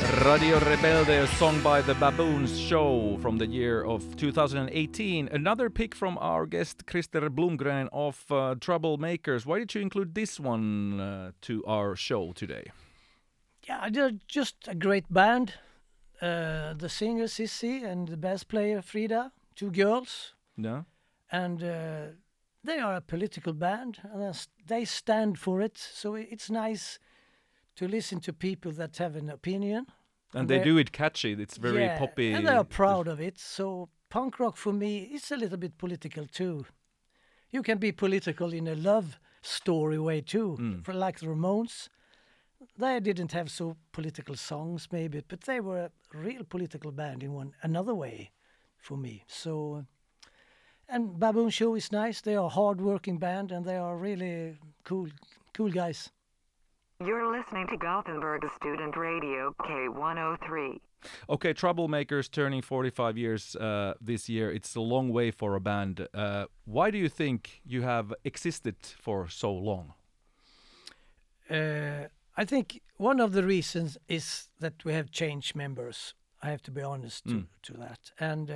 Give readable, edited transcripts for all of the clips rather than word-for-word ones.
Radio Rebelde, a song by the Baboons Show from the year of 2018. Another pick from our guest Christer Blomgren of Troublemakers. Why did you include this one to our show today? Yeah, they're just a great band. The singer Sissi and the bass player Frida, two girls. Yeah. And they are a political band, and they stand for it. So it's nice to listen to people that have an opinion. And they do it catchy. It's very poppy. And they are proud of it. So punk rock for me is a little bit political too. You can be political in a love story way too, for like the Ramones. They didn't have so political songs maybe, but they were a real political band in another way for me. So, and Baboon Show is nice. They are a hard-working band and they are really cool guys. You're listening to Gothenburg Student Radio K103. Okay, Troublemakers turning 45 years this year. It's a long way for a band. Why do you think you have existed for so long? I think one of the reasons is that we have changed members. I have to be honest to that.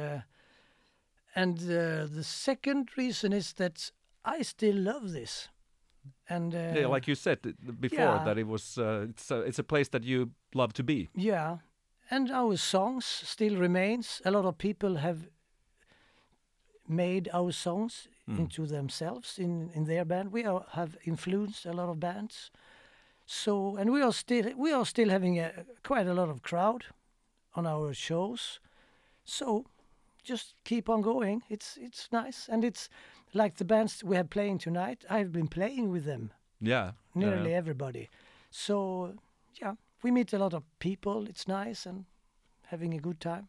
And the second reason is that I still love this. And like you said before, that it was it's a place that you love to be. Yeah, and our songs still remains. A lot of people have made our songs into themselves in their band. We have influenced a lot of bands. So, and we are still having quite a lot of crowd on our shows. So, just keep on going. It's nice, and it's like the bands we have playing tonight. I've been playing with them. Yeah, nearly everybody. So, yeah, we meet a lot of people. It's nice and having a good time.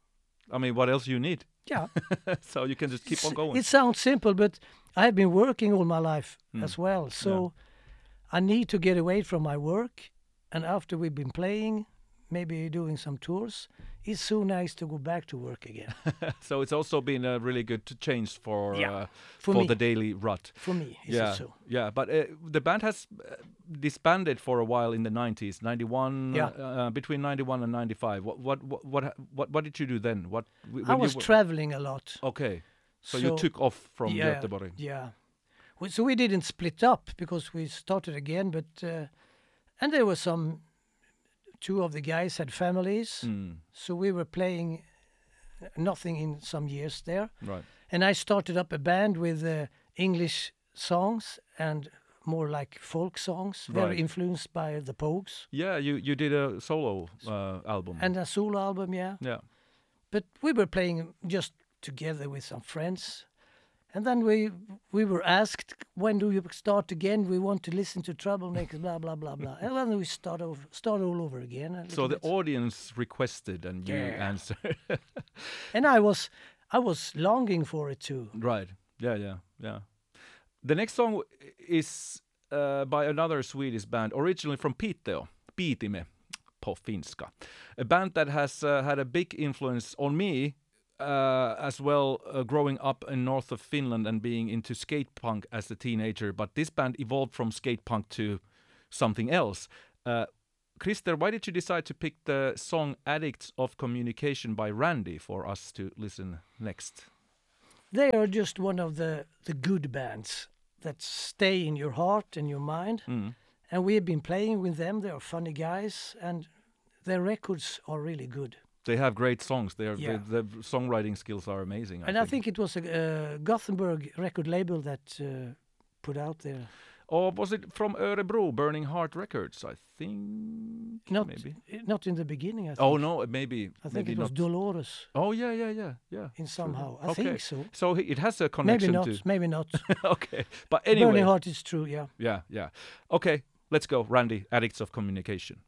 I mean, what else you need? Yeah. So you can just keep on going. It sounds simple, but I've been working all my life as well. So I need to get away from my work. And after we've been playing, maybe doing some tours, it's so nice to go back to work again. So it's also been a really good change for me. the daily rut. For me, so. Yeah, but the band has disbanded for a while in the 90s, 91, between 91 and 95. What did you do then? I was traveling a lot. Okay, so you took off from Göteborg. Yeah, so we didn't split up because we started again, but and there were two of the guys had families, so we were playing nothing in some years there. Right. And I started up a band with English songs and more like folk songs, very influenced by the Pogues. Yeah, you did a solo album. And a solo album, yeah. Yeah. But we were playing just together with some friends. And then we were asked, when do you start again? We want to listen to Troublemakers, blah, blah, blah, blah. And then we start all over again. So the audience requested and you answered. And I was longing for it too. Right. Yeah. The next song is by another Swedish band, originally from Piteå, Piitime på finska. A band that has had a big influence on me as well, growing up in north of Finland and being into skate punk as a teenager. But this band evolved from skate punk to something else. Christer, why did you decide to pick the song Addicts of Communication by Randy for us to listen next? They are just one of the good bands that stay in your heart and your mind. And we have been playing with them. They are funny guys and their records are really good. They have great songs. The songwriting skills are amazing. I think it was a Gothenburg record label that put out there. Or was it from Örebro, Burning Heart Records? I think maybe. Not in the beginning, I think. Oh, no, maybe. I think maybe it was not. Dolores. Oh, yeah. In somehow. I think so. So it has a connection Maybe not. Okay. But anyway. Burning Heart is true, yeah. Yeah. Okay, let's go. Randy, Addicts of Communication.